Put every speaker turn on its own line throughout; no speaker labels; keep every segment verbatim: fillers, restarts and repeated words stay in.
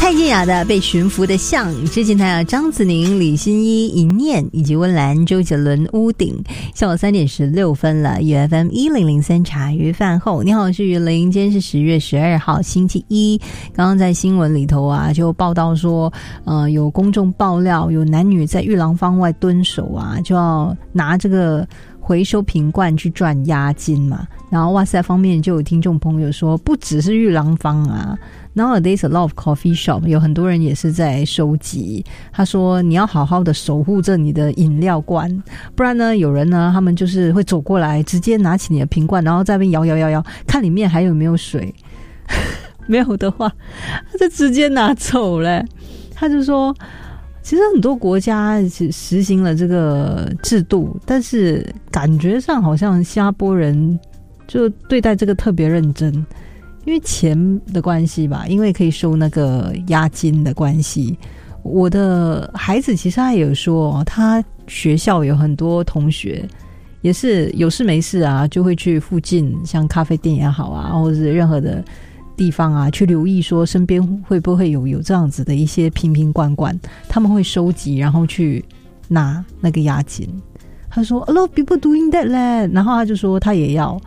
蔡健雅的被驯服的象，之前还有张子宁、李心一、一念以及温岚、周杰伦、屋顶。下午三点十六分了 ，U F M 一零零三茶余饭后，你好，我是于林，今天是十月十二号星期一。刚刚在新闻里头啊，就报道说，呃，有公众爆料，有男女在玉郎坊外蹲守啊，就要拿这个回收瓶罐去赚押金嘛。然后哇塞方面就有听众朋友说，不只是玉郎坊啊。Nowadays a lot of coffee shop 有很多人也是在收集。他说你要好好的守护着你的饮料罐，不然呢有人呢他们就是会走过来直接拿起你的瓶罐，然后在那边摇摇摇摇看里面还有没有水没有的话他就直接拿走了。他就说其实很多国家实行了这个制度，但是感觉上好像新加坡人就对待这个特别认真，因为钱的关系吧，因为可以收那个押金的关系。我的孩子其实他也有说，他学校有很多同学也是有事没事啊，就会去附近像咖啡店也好啊，或者是任何的地方啊，去留意说身边会不会有有这样子的一些瓶瓶罐罐，他们会收集然后去拿那个押金。他说 A lot of people doing that 嘞，然后他就说他也要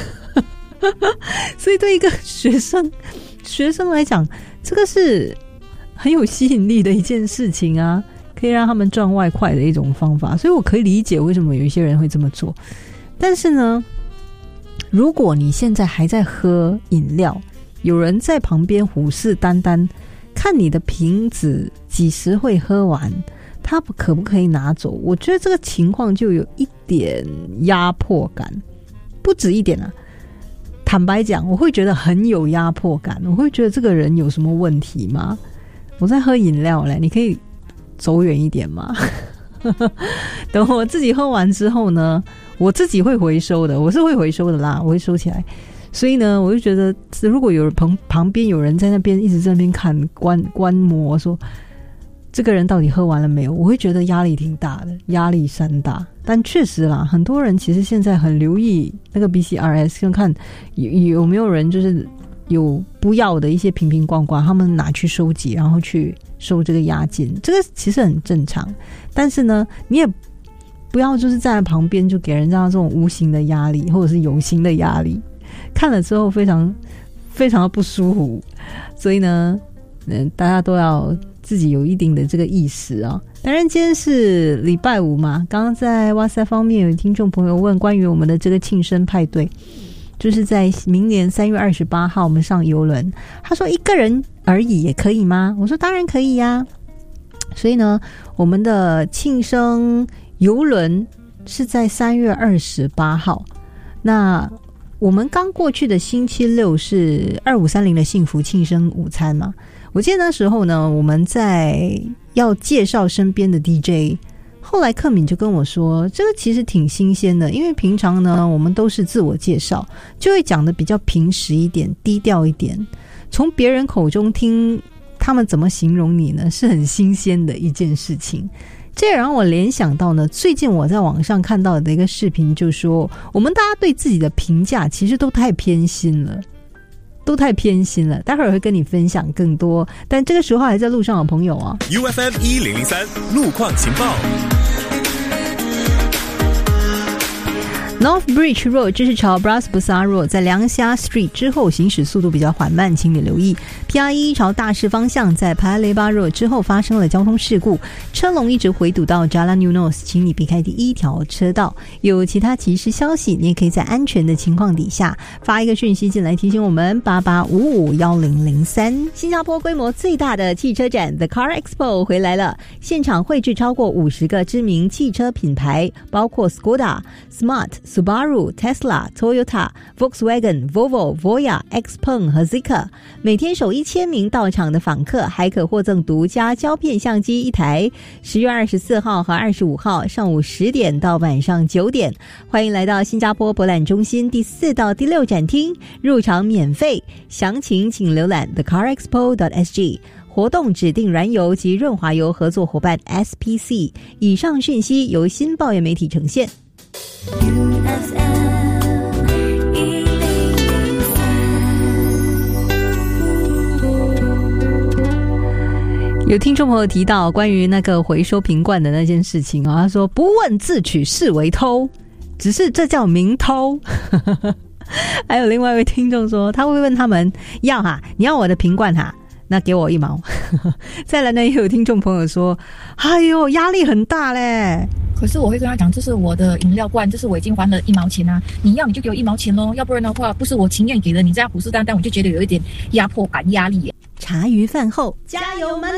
所以对一个学生学生来讲，这个是很有吸引力的一件事情啊，可以让他们赚外快的一种方法，所以我可以理解为什么有一些人会这么做。但是呢，如果你现在还在喝饮料，有人在旁边虎视眈眈看你的瓶子几时会喝完，他可不可以拿走，我觉得这个情况就有一点压迫感，不止一点啊。坦白讲，我会觉得很有压迫感，我会觉得这个人有什么问题吗？我在喝饮料嘞，你可以走远一点吗？等我自己喝完之后呢，我自己会回收的，我是会回收的啦，我会收起来。所以呢，我就觉得如果有旁旁边有人在那边一直在那边看观观摩，说这个人到底喝完了没有，我会觉得压力挺大的，压力山大。但确实啦，很多人其实现在很留意那个 B C R S， 看有有没有人就是有不要的一些瓶瓶罐罐，他们拿去收集，然后去收这个押金，这个其实很正常。但是呢，你也不要就是站在旁边就给人家这种无形的压力，或者是有形的压力，看了之后非常非常的不舒服。所以呢，嗯，大家都要自己有一定的这个意识啊。当然今天是礼拜五嘛，刚刚在哇塞方面有听众朋友问关于我们的这个庆生派对，就是在明年三月二十八号我们上邮轮，他说一个人而已也可以吗？我说当然可以呀。所以呢，我们的庆生邮轮是在三月二十八号，那我们刚过去的星期六是二五三零的幸福庆生午餐嘛，我记得那时候呢，我们在要介绍身边的 D J， 后来克敏就跟我说，这个其实挺新鲜的，因为平常呢我们都是自我介绍，就会讲的比较平实一点，低调一点，从别人口中听他们怎么形容你呢，是很新鲜的一件事情。这也让我联想到呢，最近我在网上看到的一个视频，就说我们大家对自己的评价其实都太偏心了，都太偏心了。待会儿会跟你分享更多，但这个时候还在路上的朋友啊
，U F M 一零零三路况情报。
North Bridge Road 这是朝 Bras Basah Road， 在良虾 Street 之后行驶速度比较缓慢，请你留意。P R 一朝大市方向，在 Paya Lebar Road 之后发生了交通事故，车龙一直回堵到 Jalan Eunos， 请你避开第一条车道。有其他即时消息，你也可以在安全的情况底下发一个讯息进来提醒我们八八五五一零零三。新加坡规模最大的汽车展 The Car Expo 回来了，现场绘制超过五十个知名汽车品牌，包括 Skoda、Smart、Subaru、Tesla、Toyota、Volkswagen、Volvo、Voya、Xpeng 和 Zeekr。 每天首一千名到场的访客还可获赠独家胶片相机一台。十月二十四号和二十五号上午十点到晚上九点，欢迎来到新加坡博览中心第四到第六展厅，入场免费，详情请浏览 the car expo dot s g。活动指定燃油及润滑油合作伙伴 S P C。 以上讯息由新报业媒体呈现。 有听众朋友提到关于那个回收瓶罐的那件事情啊，他说不问自取视为偷，只是这叫明偷。还有另外一位听众说，他会问他们要哈，你要我的瓶罐哈，那给我一毛。再来呢，也有听众朋友说，哎呦，压力很大嘞。
可是我会跟他讲，这是我的饮料罐，这是我已经还了一毛钱啊，你要你就给我一毛钱咯，要不然的话，不是我情愿给了你这样虎视眈眈，我就觉得有一点压迫感、压力。
茶余饭后，加油们！